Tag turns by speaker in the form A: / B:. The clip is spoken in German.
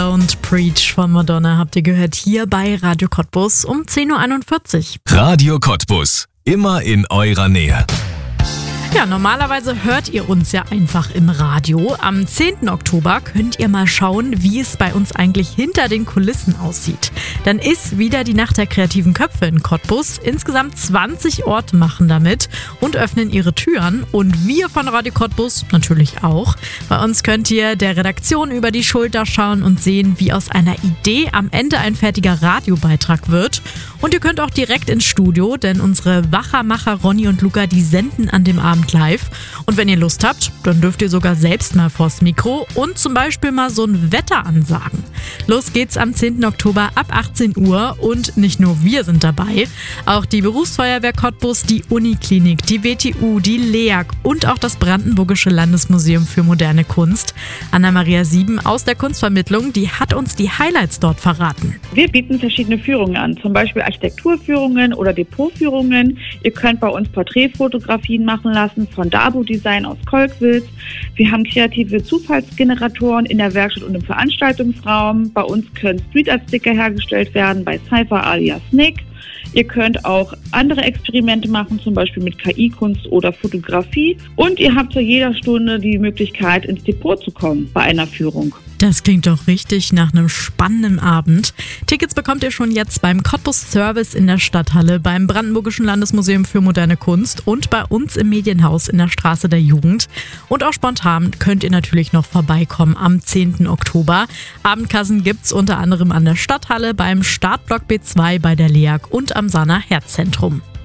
A: Don't Preach von Madonna habt ihr gehört hier bei Radio Cottbus um 10.41 Uhr.
B: Radio Cottbus, immer in eurer Nähe.
A: Ja, normalerweise hört ihr uns ja einfach im Radio. Am 10. Oktober könnt ihr mal schauen, wie es bei uns eigentlich hinter den Kulissen aussieht. Dann ist wieder die Nacht der kreativen Köpfe in Cottbus. Insgesamt 20 Orte machen damit und öffnen ihre Türen. Und wir von Radio Cottbus natürlich auch. Bei uns könnt ihr der Redaktion über die Schulter schauen und sehen, wie aus einer Idee am Ende ein fertiger Radiobeitrag wird. Und ihr könnt auch direkt ins Studio, denn unsere Wachermacher Ronny und Luca, die senden an dem Abend live. Und wenn ihr Lust habt, dann dürft ihr sogar selbst mal vors Mikro und zum Beispiel mal so ein Wetter ansagen. Los geht's am 10. Oktober ab 18 Uhr und nicht nur wir sind dabei, auch die Berufsfeuerwehr Cottbus, die Uniklinik, die WTU, die LEAG und auch das Brandenburgische Landesmuseum für moderne Kunst. Anna-Maria Sieben aus der Kunstvermittlung, die hat uns die Highlights dort verraten.
C: Wir bieten verschiedene Führungen an, zum Beispiel Architekturführungen oder Depotführungen. Ihr könnt bei uns Porträtfotografien machen lassen von Dabo Design aus Kolkwitz. Wir haben kreative Zufallsgeneratoren in der Werkstatt und im Veranstaltungsraum. Bei uns können Street Art Sticker hergestellt werden bei Cypher alias Nick. Ihr könnt auch andere Experimente machen, zum Beispiel mit KI-Kunst oder Fotografie. Und ihr habt zu jeder Stunde die Möglichkeit, ins Depot zu kommen bei einer Führung.
A: Das klingt doch richtig nach einem spannenden Abend. Tickets bekommt ihr schon jetzt beim Cottbus Service in der Stadthalle, beim Brandenburgischen Landesmuseum für moderne Kunst und bei uns im Medienhaus in der Straße der Jugend. Und auch spontan könnt ihr natürlich noch vorbeikommen am 10. Oktober. Abendkassen gibt's unter anderem an der Stadthalle, beim Startblock B2 bei der LEAG und am Sana Herzzentrum.